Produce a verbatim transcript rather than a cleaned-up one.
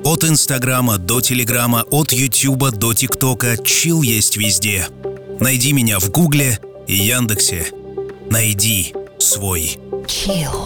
От Инстаграма до Телеграма, от Ютуба до ТикТока. Чилл есть везде. Найди меня в Гугле и Яндексе. Найди свой Chill.